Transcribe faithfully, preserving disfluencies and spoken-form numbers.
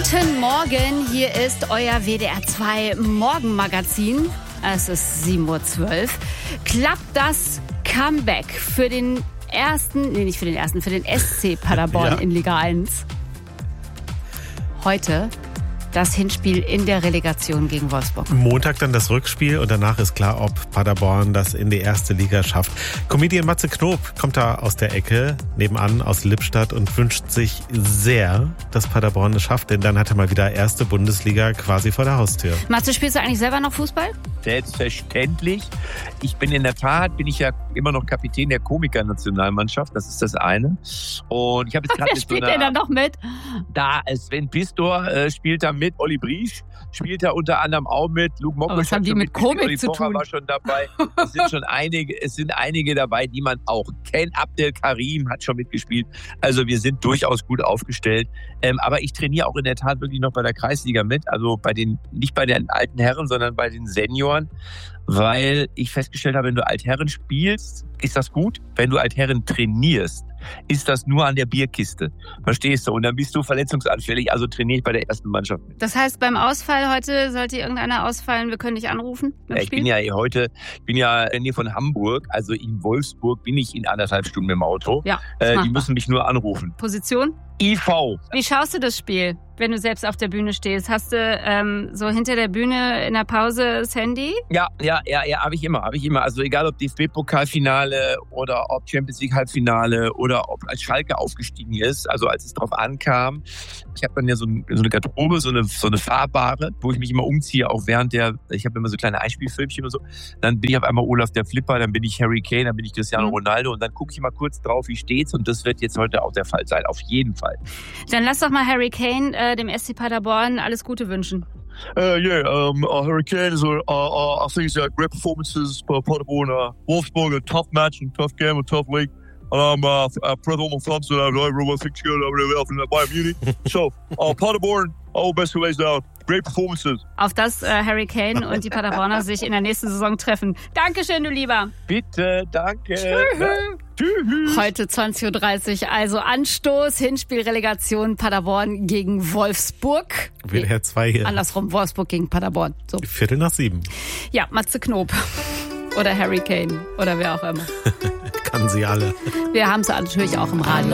Guten Morgen, hier ist euer W D R zwei Morgenmagazin. Es ist sieben Uhr zwölf. Klappt das Comeback für den ersten, nee nicht für den ersten, für den S C Paderborn ja. in Liga eins? Heute das Hinspiel in der Relegation gegen Wolfsburg. Montag dann das Rückspiel und danach ist klar, ob Paderborn das in die erste Liga schafft. Comedian Matze Knob kommt da aus der Ecke nebenan aus Lippstadt und wünscht sich sehr, dass Paderborn es schafft, denn dann hat er mal wieder erste Bundesliga quasi vor der Haustür. Matze, spielst du eigentlich selber noch Fußball? Selbstverständlich. Ich bin in der Tat, bin ich ja immer noch Kapitän der Komiker-Nationalmannschaft. Das ist das eine. Und ich habe jetzt gerade Wer spielt der da noch mit? Da Sven Pistor äh, spielt da mit. Oli Briesch spielt da unter anderem auch mit. Luke Mockridge. Was haben die mit Komik Oli zu Pocher tun? War schon dabei. Es sind schon einige, es sind einige dabei, die man auch kennt. Abdel Karim hat schon mitgespielt. Also wir sind durchaus gut aufgestellt. Ähm, aber ich trainiere auch in der Tat wirklich noch bei der Kreisliga mit. Also bei den, nicht bei den alten Herren, sondern bei den Senioren. Weil ich festgestellt habe, wenn du Altherren spielst, ist das gut. Wenn du Altherren trainierst, ist das nur an der Bierkiste. Verstehst du? Und dann bist du verletzungsanfällig, also trainiere ich bei der ersten Mannschaft. Das heißt, beim Ausfall heute sollte irgendeiner ausfallen, wir können dich anrufen? Ja, ich bin ja heute, ich bin ja in der Nähe von Hamburg, also in Wolfsburg bin ich in anderthalb Stunden mit dem Auto. Ja, äh, die müssen mich nur anrufen. Position? I V. Wie schaust du das Spiel, wenn du selbst auf der Bühne stehst? Hast du ähm, so hinter der Bühne in der Pause das Handy? Ja, ja, ja, ja, habe ich immer, habe ich immer. Also egal ob D F B-Pokalfinale oder ob Champions League Halbfinale oder ob als Schalke aufgestiegen ist, also als es drauf ankam. Ich habe dann ja so, ein, so eine Garderobe, so eine, so eine fahrbare, wo ich mich immer umziehe, auch während der, ich habe immer so kleine Einspielfilmchen und so. Dann bin ich auf einmal Olaf der Flipper, dann bin ich Harry Kane, dann bin ich Cristiano mhm. Ronaldo und dann gucke ich mal kurz drauf, wie steht's und das wird jetzt heute auch der Fall sein, auf jeden Fall. Dann lass doch mal Harry Kane, äh, dem S C Paderborn, alles Gute wünschen. Uh, yeah, um, uh, Harry Kane is, uh, uh, I think he's got great performances for Paderborn. Uh, Wolfsburg, a tough match and tough game, a tough league. And I'm uh, uh, proud of my fans and everyone thinks good over there in Bayern Munich. So, uh, Paderborn, all best ways down. Great performances. Auf das äh, Harry Kane und die Paderborner sich in der nächsten Saison treffen. Dankeschön, du Lieber. Bitte, danke. Tschüss. Heute zwanzig Uhr dreißig, also Anstoß, Hinspielrelegation Paderborn gegen Wolfsburg. W D R zwei hier. Andersrum, Wolfsburg gegen Paderborn. So. Viertel nach sieben. Ja, Matze Knob. Oder Harry Kane. Oder wer auch immer. Kann sie alle. Wir haben sie natürlich auch im Radio.